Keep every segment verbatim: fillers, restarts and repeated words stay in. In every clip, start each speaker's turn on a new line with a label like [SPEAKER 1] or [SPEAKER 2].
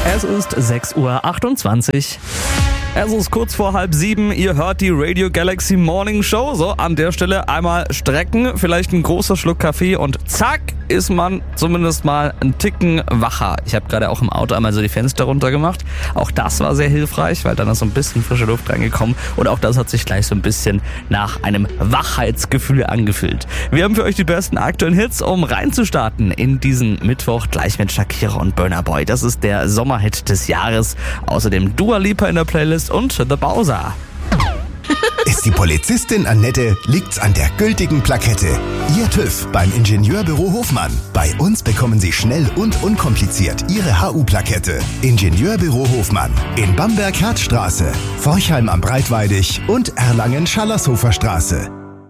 [SPEAKER 1] Es ist sechs Uhr achtundzwanzig. Es ist kurz vor halb sieben, ihr hört die Radio Galaxy Morning Show. So, an der Stelle einmal strecken, vielleicht ein großer Schluck Kaffee und zack, ist man zumindest mal einen Ticken wacher. Ich habe gerade auch im Auto einmal so die Fenster runter gemacht. Auch das war sehr hilfreich, weil dann ist so ein bisschen frische Luft reingekommen und auch das hat sich gleich so ein bisschen nach einem Wachheitsgefühl angefühlt. Wir haben für euch die besten aktuellen Hits, um reinzustarten in diesen Mittwoch, gleich mit Shakira und Burna Boy. Das ist der Sommerhit des Jahres. Außerdem Dua Lipa in der Playlist und The Bowser.
[SPEAKER 2] Ist die Polizistin Annette, liegt's an der gültigen Plakette. Ihr TÜV beim Ingenieurbüro Hofmann. Bei uns bekommen Sie schnell und unkompliziert Ihre H U-Plakette. Ingenieurbüro Hofmann in Bamberg-Herzstraße, Forchheim am Breitweidig und Erlangen-Schallershofer-Straße.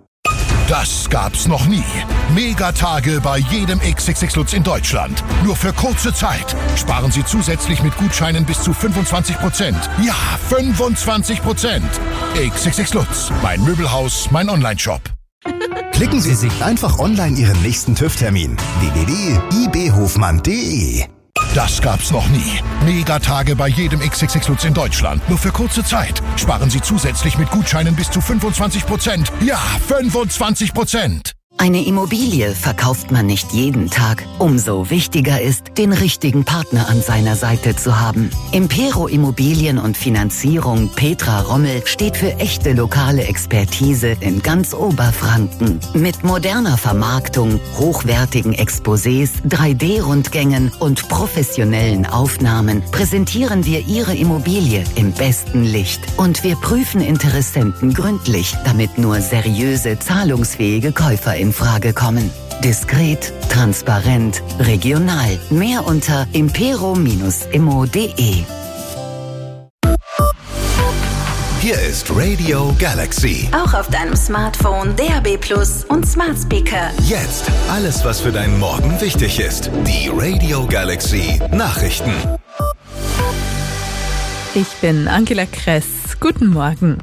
[SPEAKER 3] Das gab's noch nie. Megatage bei jedem X X X Lutz in Deutschland. Nur für kurze Zeit. Sparen Sie zusätzlich mit Gutscheinen bis zu fünfundzwanzig Prozent. Ja, fünfundzwanzig Prozent. X X X Lutz, mein Möbelhaus, mein Onlineshop.
[SPEAKER 2] Klicken Sie sich einfach online Ihren nächsten TÜV-Termin. w w w punkt i b hofmann punkt d e.
[SPEAKER 3] Das gab's noch nie. Megatage bei jedem X X X Lutz in Deutschland. Nur für kurze Zeit. Sparen Sie zusätzlich mit Gutscheinen bis zu fünfundzwanzig Prozent. Ja, fünfundzwanzig Prozent.
[SPEAKER 4] Eine Immobilie verkauft man nicht jeden Tag. Umso wichtiger ist, den richtigen Partner an seiner Seite zu haben. Impero Immobilien und Finanzierung Petra Rommel steht für echte lokale Expertise in ganz Oberfranken. Mit moderner Vermarktung, hochwertigen Exposés, drei D Rundgängen und professionellen Aufnahmen präsentieren wir Ihre Immobilie im besten Licht. Und wir prüfen Interessenten gründlich, damit nur seriöse, zahlungsfähige Käufer in Frage kommen. Diskret, transparent, regional. Mehr unter impero Bindestrich immo punkt d e.
[SPEAKER 2] Hier ist Radio Galaxy.
[SPEAKER 5] Auch auf deinem Smartphone, D A B Plus und Smart Speaker.
[SPEAKER 2] Jetzt alles, was für deinen Morgen wichtig ist. Die Radio Galaxy Nachrichten.
[SPEAKER 6] Ich bin Angela Kress. Guten Morgen.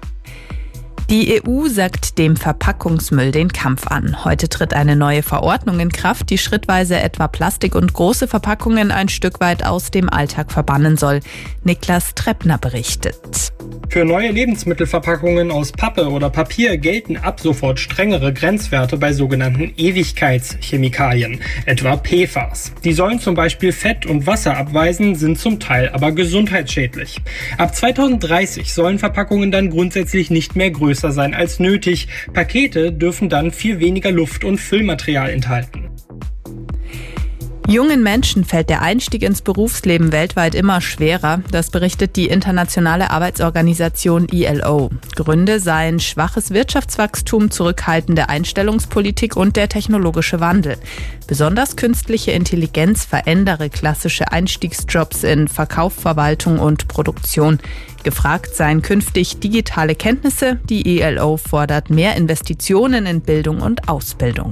[SPEAKER 6] Die E U sagt dem Verpackungsmüll den Kampf an. Heute tritt eine neue Verordnung in Kraft, die schrittweise etwa Plastik und große Verpackungen ein Stück weit aus dem Alltag verbannen soll. Niklas Treppner berichtet.
[SPEAKER 7] Für neue Lebensmittelverpackungen aus Pappe oder Papier gelten ab sofort strengere Grenzwerte bei sogenannten Ewigkeitschemikalien, etwa P F A S. Die sollen zum Beispiel Fett und Wasser abweisen, sind zum Teil aber gesundheitsschädlich. Ab zweitausenddreißig sollen Verpackungen dann grundsätzlich nicht mehr größer sein als nötig. Pakete dürfen dann viel weniger Luft- und Füllmaterial enthalten.
[SPEAKER 6] Jungen Menschen fällt der Einstieg ins Berufsleben weltweit immer schwerer. Das berichtet die internationale Arbeitsorganisation I L O. Gründe seien schwaches Wirtschaftswachstum, zurückhaltende Einstellungspolitik und der technologische Wandel. Besonders künstliche Intelligenz verändere klassische Einstiegsjobs in Verkauf, Verwaltung und Produktion. Gefragt seien künftig digitale Kenntnisse. Die I L O fordert mehr Investitionen in Bildung und Ausbildung.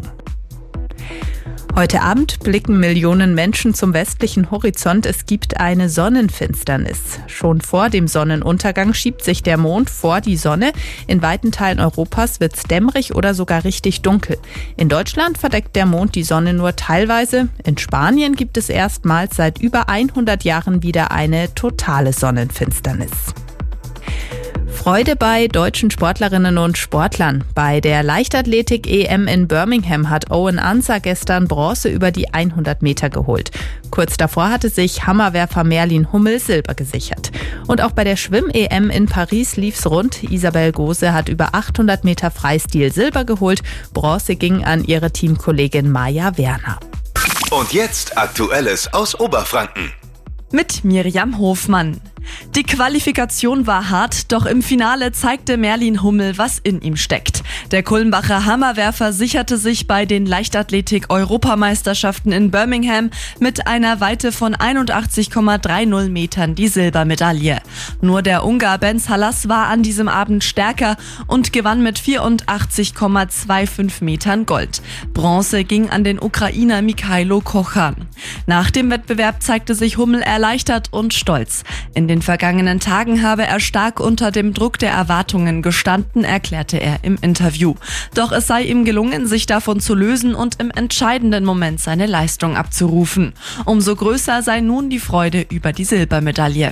[SPEAKER 6] Heute Abend blicken Millionen Menschen zum westlichen Horizont. Es gibt eine Sonnenfinsternis. Schon vor dem Sonnenuntergang schiebt sich der Mond vor die Sonne. In weiten Teilen Europas wird es dämmerig oder sogar richtig dunkel. In Deutschland verdeckt der Mond die Sonne nur teilweise. In Spanien gibt es erstmals seit über hundert Jahren wieder eine totale Sonnenfinsternis. Freude bei deutschen Sportlerinnen und Sportlern. Bei der Leichtathletik-E M in Birmingham hat Owen Ansah gestern Bronze über die hundert Meter geholt. Kurz davor hatte sich Hammerwerfer Merlin Hummel Silber gesichert. Und auch bei der Schwimm-E M in Paris lief's rund. Isabel Gose hat über achthundert Meter Freistil Silber geholt. Bronze ging an ihre Teamkollegin Maja Werner.
[SPEAKER 2] Und jetzt Aktuelles aus Oberfranken.
[SPEAKER 8] Mit Miriam Hofmann. Die Qualifikation war hart, doch im Finale zeigte Merlin Hummel, was in ihm steckt. Der Kulmbacher Hammerwerfer sicherte sich bei den Leichtathletik-Europameisterschaften in Birmingham mit einer Weite von einundachtzig Komma dreißig Metern die Silbermedaille. Nur der Ungar Ben Salas war an diesem Abend stärker und gewann mit vierundachtzig Komma fünfundzwanzig Metern Gold. Bronze ging an den Ukrainer Mikhailo Kochan. Nach dem Wettbewerb zeigte sich Hummel erleichtert und stolz. In den den vergangenen Tagen habe er stark unter dem Druck der Erwartungen gestanden, erklärte er im Interview. Doch es sei ihm gelungen, sich davon zu lösen und im entscheidenden Moment seine Leistung abzurufen. Umso größer sei nun die Freude über die Silbermedaille.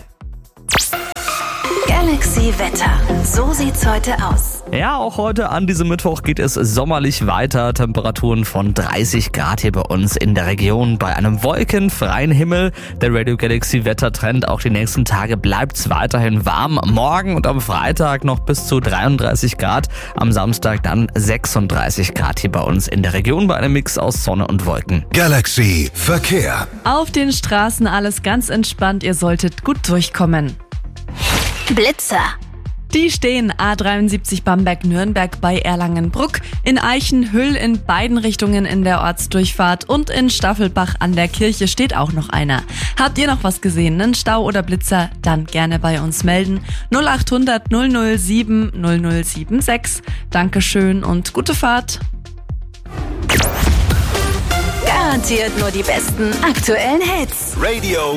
[SPEAKER 5] Galaxy Wetter. So sieht's heute aus.
[SPEAKER 1] Ja, auch heute an diesem Mittwoch geht es sommerlich weiter. Temperaturen von dreißig Grad hier bei uns in der Region bei einem wolkenfreien Himmel. Der Radio Galaxy Wettertrend auch die nächsten Tage bleibt's weiterhin warm. Morgen und am Freitag noch bis zu dreiunddreißig Grad. Am Samstag dann sechsunddreißig Grad hier bei uns in der Region bei einem Mix aus Sonne und Wolken.
[SPEAKER 2] Galaxy Verkehr.
[SPEAKER 8] Auf den Straßen alles ganz entspannt, ihr solltet gut durchkommen.
[SPEAKER 5] Blitzer.
[SPEAKER 8] Die stehen A dreiundsiebzig Bamberg-Nürnberg bei Erlangen-Bruck, in Eichenhüll in beiden Richtungen in der Ortsdurchfahrt und in Staffelbach an der Kirche steht auch noch einer. Habt ihr noch was gesehen, einen Stau oder Blitzer? Dann gerne bei uns melden. null acht hundert null null sieben null null sieben sechs. Dankeschön und gute Fahrt.
[SPEAKER 5] Garantiert nur die besten aktuellen Hits.
[SPEAKER 2] Radio